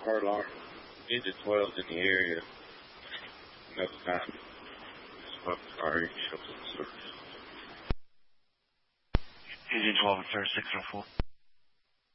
car alarm. Engine 12's in the area. Another time. Sorry, show some service. Engine 12 and 3604.